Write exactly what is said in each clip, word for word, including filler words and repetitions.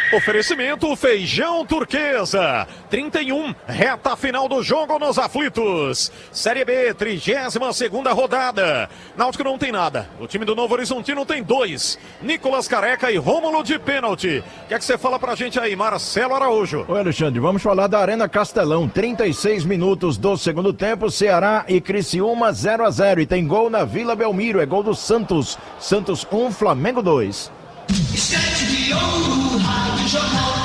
Oferecimento Feijão Turquesa, trinta e um, reta final do jogo nos aflitos. Série B, trigésima segunda rodada. Náutico não tem nada, o time do Novo Horizontino tem dois, Nicolas Careca e Rômulo de pênalti. O que é que você fala pra gente aí, Marcelo Araújo? Oi, Alexandre, vamos falar da Arena Castelão, trinta e seis minutos do segundo tempo, Ceará e Criciúma zero a zero, e tem gol na Vila Belmiro, é gol do Santos, Santos um, Flamengo dois. Estante de ouro, Rádio Jornal.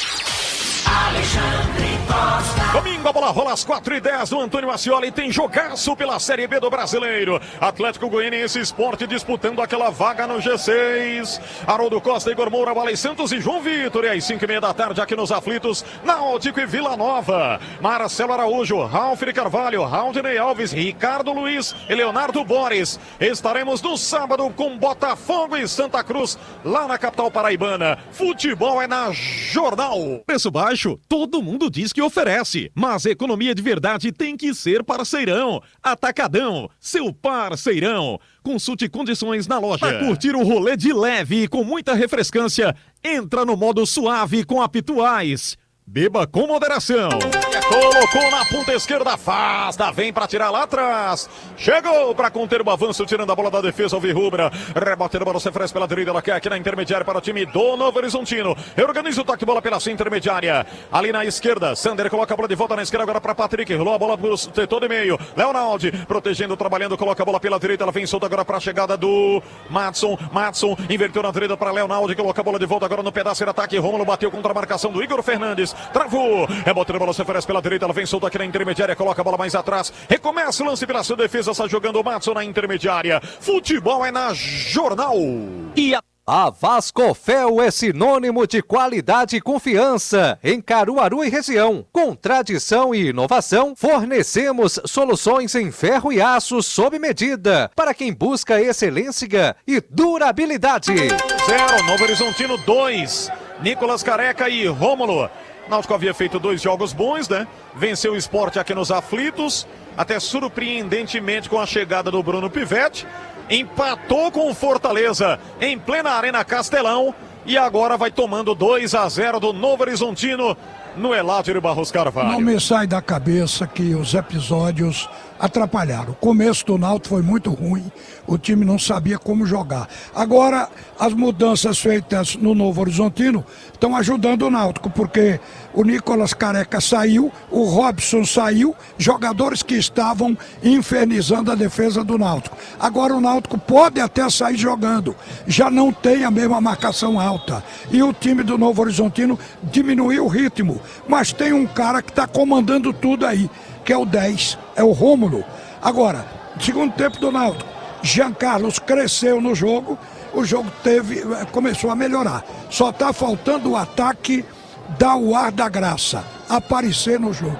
Alexandre Costa. Domingo a bola rola às quatro e dez do Antônio Ascioli, tem jogaço pela Série B do Brasileiro. Atlético Goianiense Sport disputando aquela vaga no G seis. Haroldo Costa, Igor Moura, Vale Santos e João Vitor. E às cinco e meia da tarde aqui nos aflitos, Náutico e Vila Nova. Marcelo Araújo, Ralf de Carvalho, Raudinei Alves, Ricardo Luiz e Leonardo Borges. Estaremos no sábado com Botafogo e Santa Cruz, lá na capital paraibana. Futebol é na Jornal. Preço baixo, todo mundo diz que oferece, mas economia de verdade tem que ser parceirão. Atacadão, seu parceirão. Consulte condições na loja. Para curtir o rolê de leve e com muita refrescância, entra no modo suave com a Pituais. Beba com moderação. Colocou na ponta esquerda, afasta, vem pra tirar lá atrás. Chegou pra conter o avanço, tirando a bola da defesa, Alvirrubra. Rebote da bola, se oferece pela direita, ela quer aqui na intermediária para o time do Novo Horizontino. Reorganiza o toque de bola pela sua intermediária. Ali na esquerda, Sander coloca a bola de volta na esquerda, agora para Patrick. Rolou a bola pro setor de meio. Leonaldi, protegendo, trabalhando, coloca a bola pela direita, ela vem solta agora para a chegada do Madson. Madson inverteu na direita para Leonaldi, coloca a bola de volta agora no pedaço de ataque. Rômulo bateu contra a marcação do Igor Fernandes. Travou, rebote da bola, se oferece pela direita, ela vem solta aqui na intermediária, coloca a bola mais atrás, recomeça o lance pela sua defesa, está jogando o Madson na intermediária. Futebol é na Jornal. E a... A Vascofel é sinônimo de qualidade e confiança em Caruaru e região. Com tradição e inovação, fornecemos soluções em ferro e aço sob medida para quem busca excelência e durabilidade. Zero, Novo Horizontino dois, Nicolas Careca e Rômulo. Náutico havia feito dois jogos bons, né? Venceu o Sport aqui nos aflitos, até surpreendentemente com a chegada do Bruno Pivetti. Empatou com o Fortaleza em plena Arena Castelão e agora vai tomando dois a zero do Novo Horizontino no Eládio Barros Carvalho. Não me sai da cabeça que os episódios atrapalharam. O começo do Náutico foi muito ruim, o time não sabia como jogar. Agora, as mudanças feitas no Novo Horizontino estão ajudando o Náutico, porque o Nicolas Careca saiu, o Robson saiu, jogadores que estavam infernizando a defesa do Náutico. Agora o Náutico pode até sair jogando, já não tem a mesma marcação alta. E o time do Novo Horizontino diminuiu o ritmo, mas tem um cara que está comandando tudo aí, que é o dez, é o Rômulo. Agora, segundo tempo do Náutico, Jean Carlos cresceu no jogo, o jogo teve, começou a melhorar. Só está faltando o ataque dar o ar da graça, aparecer no jogo.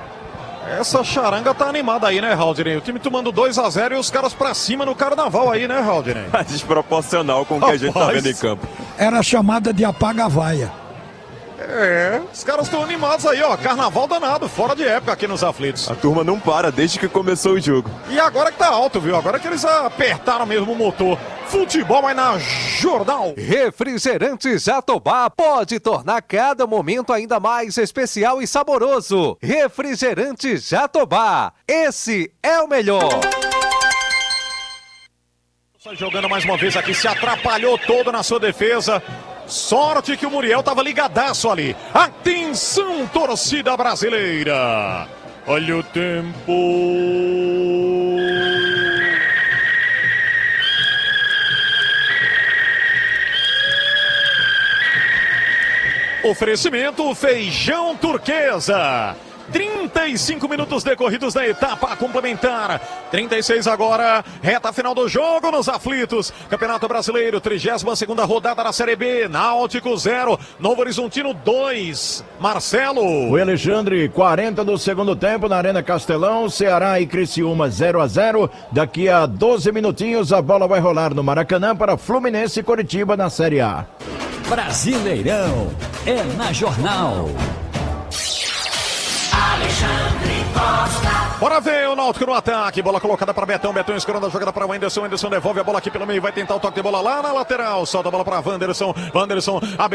Essa charanga tá animada aí, né, Raudinei? O time tomando dois a zero e os caras pra cima no carnaval aí, né, Raudinei? Desproporcional com o que a gente tá vendo em campo. Era chamada de apaga-vaia. É, os caras estão animados aí, ó. Carnaval danado, fora de época aqui nos aflitos. A turma não para desde que começou o jogo. E agora que tá alto, viu? Agora que eles apertaram mesmo o motor. Futebol é na Jornal. Refrigerante Jatobá pode tornar cada momento ainda mais especial e saboroso. Refrigerante Jatobá, esse é o melhor. Jogando mais uma vez aqui, se atrapalhou todo na sua defesa. Sorte que o Muriel tava ligadaço ali. Atenção, torcida brasileira. Olha o tempo. Oferecimento Feijão Turquesa. trinta e cinco minutos decorridos da etapa complementar. trinta e seis agora, reta final do jogo nos aflitos. Campeonato Brasileiro, trigésima segunda rodada da Série B. Náutico zero, Novo Horizontino dois. Marcelo. O Alexandre, quarenta do segundo tempo na Arena Castelão, Ceará e Criciúma zero a zero. Daqui a doze minutinhos a bola vai rolar no Maracanã para Fluminense e Coritiba na Série A. Brasileirão é na Jornal. Alexandre Costa. Bora ver o Náutico no ataque, bola colocada para Betão, Betão escorando a jogada para o Anderson, Anderson devolve a bola aqui pelo meio, vai tentar o toque de bola lá na lateral, solta a bola para Wanderson, Wanderson abre